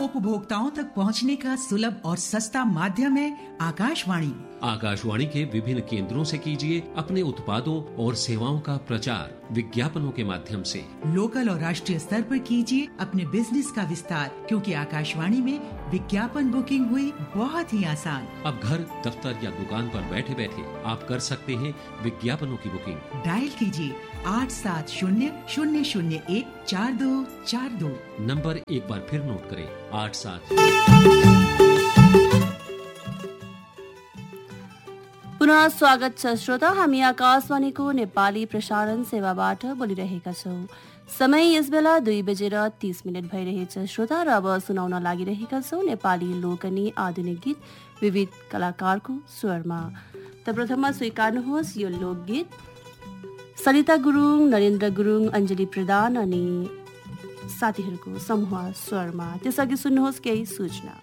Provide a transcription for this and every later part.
उपभोक्ताओं तक पहुंचने का सुलभ और सस्ता माध्यम है आकाशवाणी। आकाशवाणी के विभिन्न केंद्रों से कीजिए अपने उत्पादों और सेवाओं का प्रचार विज्ञापनों के माध्यम से। लोकल और राष्ट्रीय स्तर पर कीजिए अपने बिजनेस का विस्तार, क्योंकि आकाशवाणी में विज्ञापन बुकिंग हुई बहुत ही आसान। अब घर, दफ्तर या दुकान पर बैठे बैठे आप कर सकते हैं विज्ञापनों की बुकिंग। डायल कीजिए 8700014242। नंबर एक बार फिर नोट करें, 87। पुनः स्वागत छ श्रोता, हामी आकाशवाणीको नेपाली प्रसारण सेवाबाट बोलिरहेका छौं। समय यस बेला 2:30 भइरहेछ श्रोता, र अब सुनाउन लागिरहेका छौं नेपाली लोकनी आधुनिक गीत विविध कलाकारको स्वरमा। त प्रथममा स्वीकार्नुहोस् यो लोकगीत सरिता गुरुङ, नरेन्द्र गुरुङ, अञ्जली प्रधान अनि साथीहरूको समूह स्वरमा। त्यसअघि सुन्नुहोस् केही सूचना।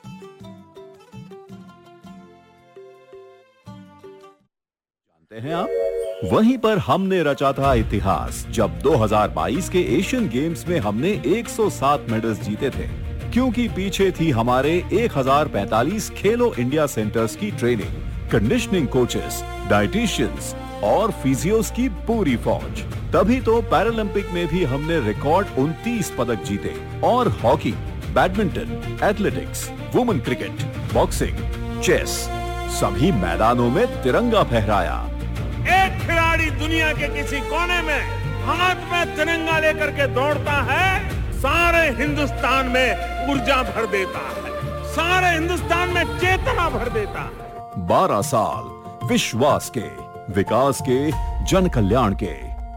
हैं आप? वहीं पर हमने रचा था इतिहास जब 2022 के एशियन गेम्स में हमने 107 मेडल्स जीते थे, क्योंकि पीछे थी हमारे 1045 खेलो इंडिया सेंटर्स की ट्रेनिंग, कंडीशनिंग कोचेस, डाइटिशियंस और फिजियोस की पूरी फौज। तभी तो पैरालंपिक में भी हमने रिकॉर्ड 29 पदक जीते और hockey, badminton, athletics, women cricket, boxing, chess सभी मैदानों में तिरंगा फहराया। एक खिलाड़ी दुनिया के किसी कोने में हाथ में तिरंगा लेकर के दौड़ता है, सारे हिंदुस्तान में ऊर्जा भर देता है, सारे हिंदुस्तान में चेतना भर देता है। 12 साल विश्वास के, विकास के, जन कल्याण के।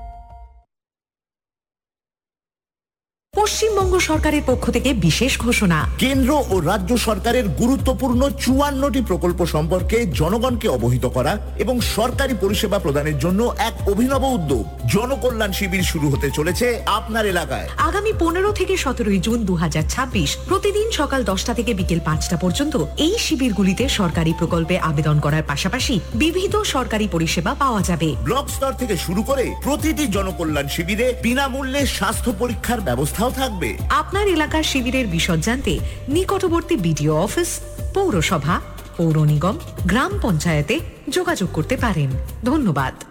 পশ্চিমবঙ্গ সরকারের পক্ষ থেকে বিশেষ ঘোষণা। কেন্দ্র ও রাজ্য সরকারের গুরুত্বপূর্ণ 54টি প্রকল্প সম্পর্কে জনগণকে অবহিত করা এবং সরকারি পরিষেবা প্রদানের জন্য এক অভিনব উদ্যোগ জনকল্যাণ শিবির শুরু হতে চলেছে আপনার এলাকায়। আগামী 15 থেকে 17 জুন 2026 প্রতিদিন সকাল 10টা থেকে বিকেল 5টা পর্যন্ত এই শিবিরগুলিতে সরকারি প্রকল্পে আবেদন করার পাশাপাশি বিবিধ সরকারি পরিষেবা পাওয়া যাবে। ব্লক স্তর থেকে শুরু করে প্রতিটি জনকল্যাণ শিবিরে বিনামূল্যে স্বাস্থ্য পরীক্ষার ব্যবস্থা থাকবে। আপনার এলাকার শিবিরের বিশদ জানতে নিকটবর্তী বিডিও অফিস, পৌরসভা, পৌর নিগম, গ্রাম পঞ্চায়েতে যোগাযোগ করতে পারেন। ধন্যবাদ।